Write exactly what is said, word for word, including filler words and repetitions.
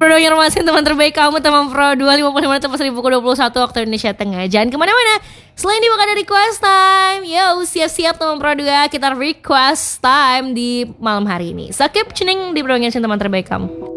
Pro informasi teman terbaik kamu, teman Pro dua lima puluh lima tepat seribu dua puluh satu waktu Indonesia Tengah. Jangan kemana-mana. Selain di Wakanda Request Time, yo siap-siap teman Pro dua, kita request time di malam hari ini. So keep tuning di Pro teman terbaik kamu.